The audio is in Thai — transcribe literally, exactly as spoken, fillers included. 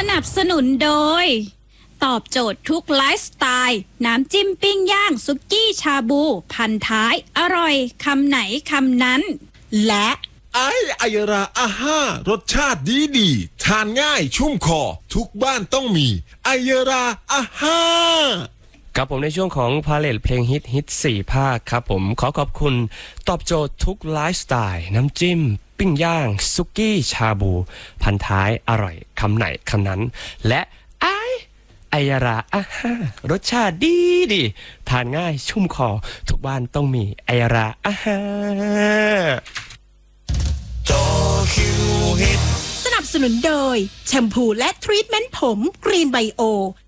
นับสนุนโดยตอบโจทย์ทุกไลฟ์สไตล์น้ำจิ้มปิ้งย่างซุกี้ชาบูพันท้ายอร่อยคำไหนคำนั้นและไอไอยราอาห้ารสชาติดีดีทานง่ายชุ่มคอทุกบ้านต้องมีไอยราอาห้าครับผมในช่วงของพาเลทเพลงฮิตฮิตสี่ภาคครับผมขอขอบคุณตอบโจทย์ทุกไลฟ์สไตล์น้ำจิ้มปิ้งย่างซุกี้ชาบูพันท้ายอร่อยคำไหนคำนั้นและไอไอยราอาห้ารสชาติดีดีทานง่ายชุ่มคอทุกบ้านต้องมีไอยราอาห้าสนับสนุนโดยแชมพูและทรีทเมนต์ผมกรีนไบโอ